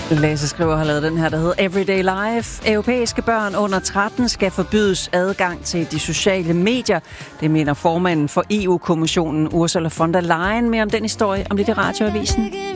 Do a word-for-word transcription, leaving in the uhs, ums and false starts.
Lasse Skriver har lavet den her, der hedder Everyday Life. Europæiske børn under tretten skal forbydes adgang til de sociale medier. Det mener formanden for E U-kommissionen Ursula von der Leyen. Mere om den historie om lidt i Radioavisen.